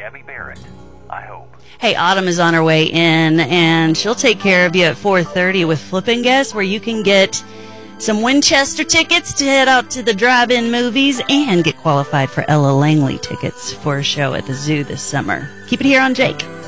Debbie Barrett. I hope. Hey, Autumn is on her way in, and she'll take care of you at 4:30 with Flippin' Guess, where you can get some Winchester tickets to head out to the drive-in movies and get qualified for Ella Langley tickets for a show at the zoo this summer. Keep it here on Jake.